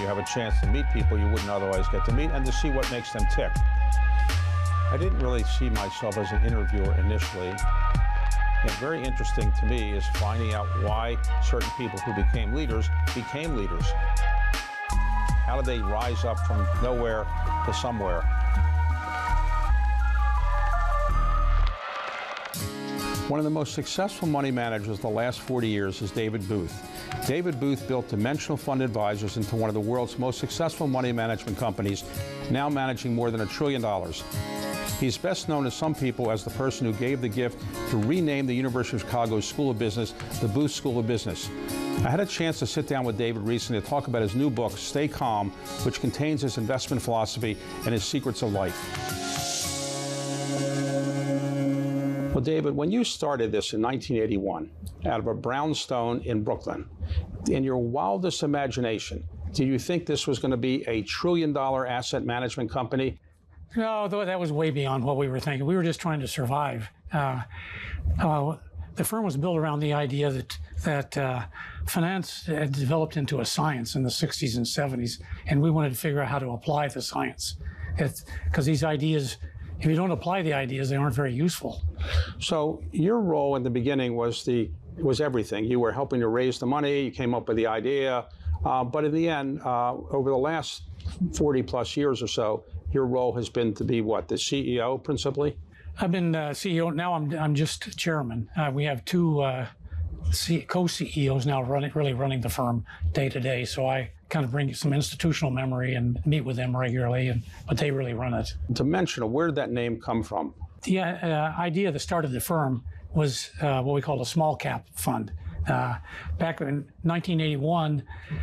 you have a chance to meet people you wouldn't otherwise get to meet and to see what makes them tick. I didn't really see myself as an interviewer initially. And very interesting to me is finding out why certain people who became leaders. How did they rise up from nowhere to somewhere? One of the most successful money managers of the last 40 years is David Booth. David Booth built Dimensional Fund Advisors into one of the world's most successful money management companies, now managing more than $1 trillion. He's best known to some people as the person who gave the gift to rename the University of Chicago's School of Business the Booth School of Business. I had a chance to sit down with David recently to talk about his new book, Stay Calm, which contains his investment philosophy and his secrets of life. Well, David, when you started this in 1981 out of a brownstone in Brooklyn, in your wildest imagination, did you think this was going to be a $1 trillion asset management company? No, that was way beyond what we were thinking. We were just trying to survive. The firm was built around the idea that finance had developed into a science in the 60s and 70s, and we wanted to figure out how to apply the science. Because these ideas, if you don't apply the ideas, they aren't very useful. So your role in the beginning was everything. You were helping to raise the money, you came up with the idea, but in the end, over the last 40 plus years or so, your role has been to be what, the CEO principally? I've been CEO. Now I'm just chairman. We have two co-CEOs now really running the firm day to day. So I kind of bring some institutional memory and meet with them regularly, but they really run it. Dimensional, where did that name come from? The idea that started the firm was what we called a small cap fund. Back in 1981,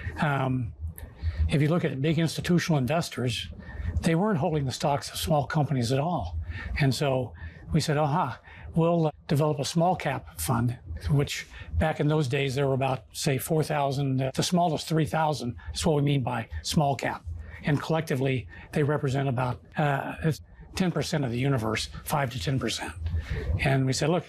if you look at big institutional investors, they weren't holding the stocks of small companies at all. And so we said, we'll develop a small cap fund, which back in those days, there were about, say, 4,000, the smallest 3,000 is what we mean by small cap. And collectively, they represent about 10% of the universe, 5 to 10%. And we said, look,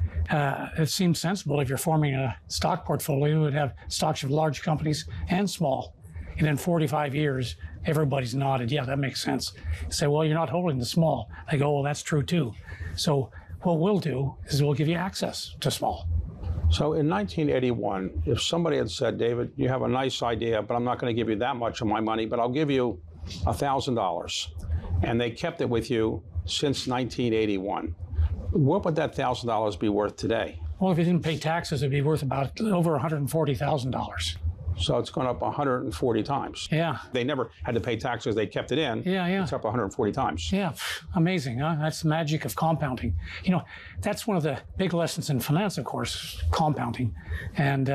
it seems sensible if you're forming a stock portfolio, you would have stocks of large companies and small. And in 45 years, everybody's nodded, yeah, that makes sense. You say, well, you're not holding the small. They go, well, that's true too. So what we'll do is we'll give you access to small. So in 1981, if somebody had said, David, you have a nice idea, but I'm not going to give you that much of my money, but I'll give you $1,000, and they kept it with you since 1981, what would that $1,000 be worth today? Well, if you didn't pay taxes, it'd be worth about over $140,000. So it's gone up 140 times. Yeah. They never had to pay taxes. They kept it in. Yeah. It's up 140 times. Yeah. Amazing, huh? That's the magic of compounding. You know, that's one of the big lessons in finance, of course, compounding. And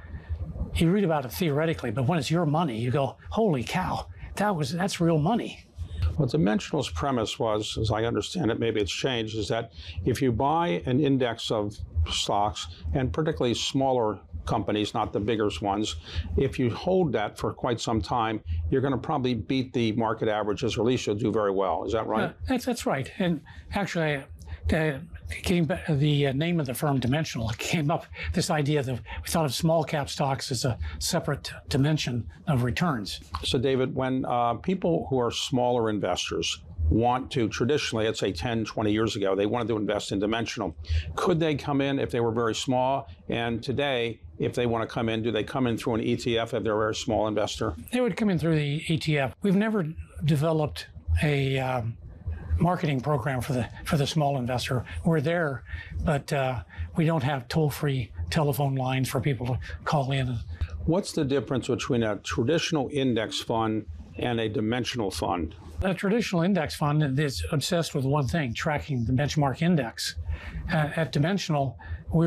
you read about it theoretically, but when it's your money, you go, holy cow, that's real money. Well, Dimensional's premise was, as I understand it, maybe it's changed, is that if you buy an index of stocks, and particularly smaller companies, not the biggest ones, if you hold that for quite some time, you're going to probably beat the market averages, or at least you'll do very well. Is that right? That's right. And actually, the name of the firm, Dimensional, came up, this idea that we thought of small cap stocks as a separate dimension of returns. So David, when people who are smaller investors want to, traditionally, let's say 10, 20 years ago, they wanted to invest in Dimensional, could they come in if they were very small? And today, if they want to come in, do they come in through an ETF if they're a very small investor? They would come in through the ETF. We've never developed a marketing program for the small investor. We're there, but we don't have toll-free telephone lines for people to call in. What's the difference between a traditional index fund and a dimensional fund? A traditional index fund is obsessed with one thing, tracking the benchmark index. At Dimensional,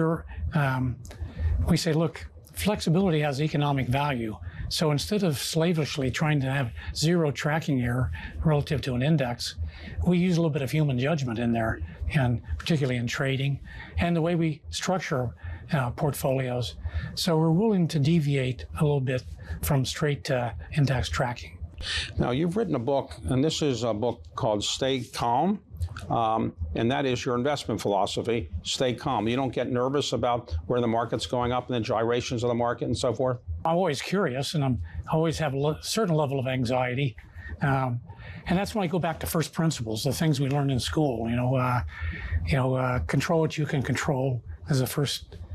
we say, look, flexibility has economic value. So instead of slavishly trying to have zero tracking error relative to an index, we use a little bit of human judgment in there, and particularly in trading, and the way we structure portfolios. So we're willing to deviate a little bit from straight index tracking. Now, you've written a book, and this is a book called Stay Calm. and that is your investment philosophy. Stay calm. You don't get nervous about where the market's going up and the gyrations of the market and so forth? I'm always curious, and I always have a certain level of anxiety. And that's when I go back to first principles, the things we learned in school. Control what you can control is the first